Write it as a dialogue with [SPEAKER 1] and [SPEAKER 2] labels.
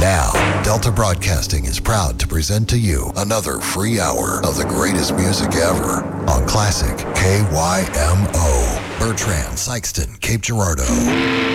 [SPEAKER 1] Now, Delta Broadcasting is proud to present to you another free hour of the greatest music ever on Classic KYMO. Bertrand, Sykeston, Cape Girardeau.